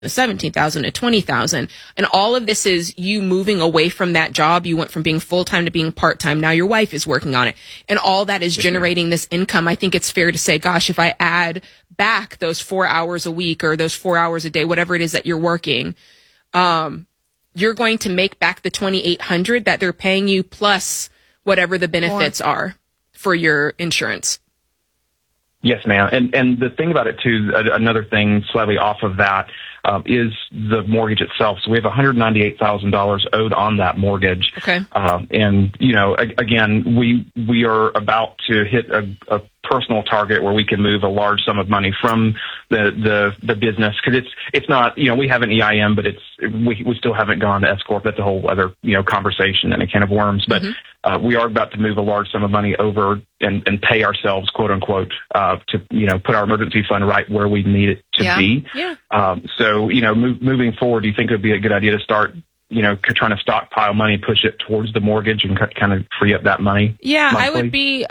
to 17,000 to 20,000. And all of this is you moving away from that job. You went from being full-time to being part-time. Now your wife is working on it. And all that is generating this income. I think it's fair to say, gosh, if I add back those 4 hours a week or those 4 hours a day, whatever it is that you're working, you're going to make back the $2,800 that they're paying you plus whatever the benefits are for your insurance. Yes, ma'am. And the thing about it, too, another thing slightly off of that, is the mortgage itself. So we have $198,000 owed on that mortgage. Okay. And, again, we are about to hit a personal target where we can move a large sum of money from the business, because it's not, we have an EIN, but we still haven't gone to S Corp. That's a whole other, conversation and a can of worms. But we are about to move a large sum of money over and pay ourselves, quote unquote, to, put our emergency fund right where we need it to be. Yeah. So, moving forward, do you think it would be a good idea to start, trying to stockpile money, push it towards the mortgage and kind of free up that money? Yeah, monthly? I would be,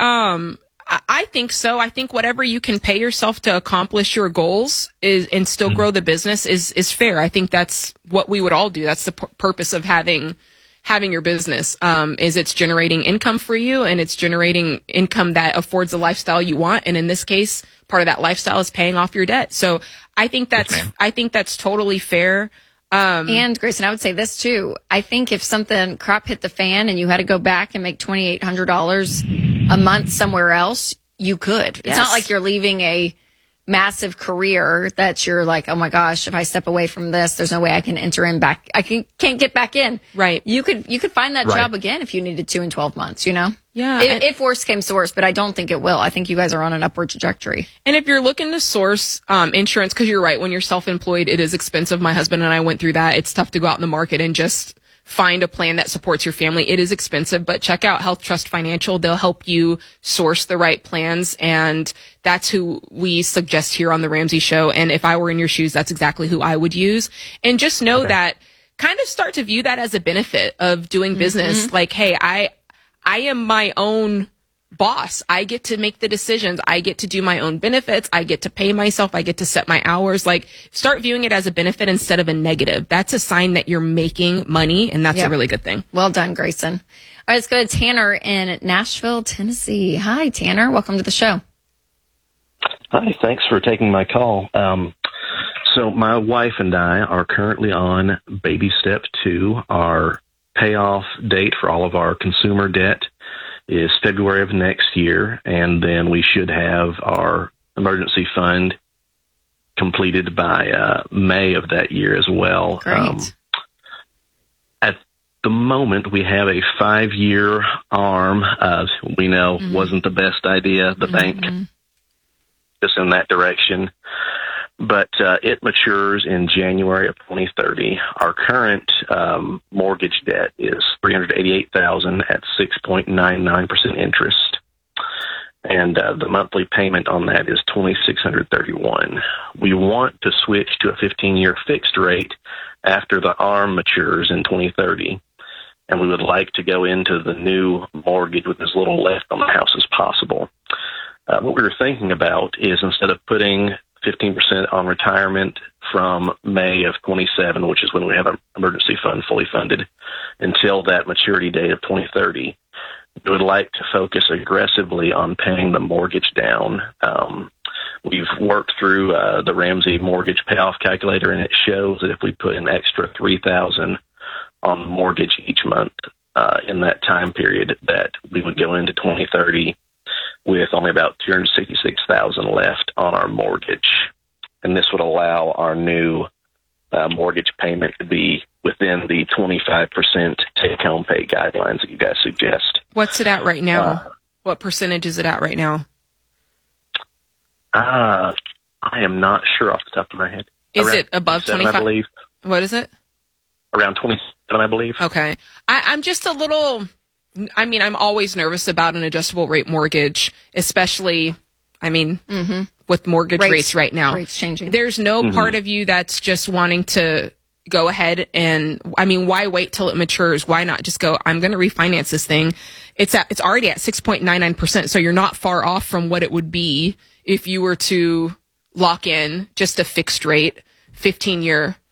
I think so. I think whatever you can pay yourself to accomplish your goals and still grow the business is fair. I think that's what we would all do. That's the purpose of having your business, is it's generating income for you, and it's generating income that affords the lifestyle you want. And in this case, part of that lifestyle is paying off your debt. So I think that's totally fair. And Grayson, I would say this too. I think if something crap hit the fan and you had to go back and make $2,800 a month somewhere else, you could. It's not like you're leaving a massive career that you're like, oh my gosh, if I step away from this, there's no way I can enter in back. I can't get back in. Right. You could find that job again if you needed to in 12 months, Yeah. If worse came to worse, but I don't think it will. I think you guys are on an upward trajectory. And if you're looking to source insurance, because you're right, when you're self-employed, it is expensive. My husband and I went through that. It's tough to go out in the market and just find a plan that supports your family. It is expensive, but check out Health Trust Financial. They'll help you source the right plans, and that's who we suggest here on the Ramsey Show. And if I were in your shoes, that's exactly who I would use. And just know that, kind of start to view that as a benefit of doing business. Like, hey, I am my own boss. I get to make the decisions. I get to do my own benefits. I get to pay myself. I get to set my hours. Like, start viewing it as a benefit instead of a negative. That's a sign that you're making money, and that's a really good thing. Well done, Grayson. All right, let's go to Tanner in Nashville, Tennessee. Hi, Tanner. Welcome to the show. Hi, thanks for taking my call. So my wife and I are currently on baby step 2. Our payoff date for all of our consumer debt is February of next year, and then we should have our emergency fund completed by May of that year as well. Great. At the moment, we have a 5-year ARM. We know wasn't the best idea. The bank is in that direction. But it matures in January of 2030. Our current mortgage debt is $388,000 at 6.99% interest, and the monthly payment on that is $2,631. We want to switch to a 15-year fixed rate after the ARM matures in 2030, and we would like to go into the new mortgage with as little left on the house as possible. What we were thinking about is, instead of putting 15% on retirement from May of 27, which is when we have an emergency fund fully funded, until that maturity date of 2030, we would like to focus aggressively on paying the mortgage down. We've worked through the Ramsey mortgage payoff calculator, and it shows that if we put an extra $3,000 on the mortgage each month in that time period, that we would go into 2030 with only about $266,000 left on our mortgage. And this would allow our new mortgage payment to be within the 25% take-home pay guidelines that you guys suggest. What's it at right now? What percentage is it at right now? I am not sure off the top of my head. Is it above 25? I believe. What is it? Around 27, I believe. Okay. I'm just a little... I'm always nervous about an adjustable rate mortgage, especially, with mortgage rates right now. Rates changing. There's no part of you that's just wanting to go ahead and, why wait till it matures? Why not just go, I'm going to refinance this thing. It's already at 6.99%. So you're not far off from what it would be if you were to lock in just a fixed rate 15-year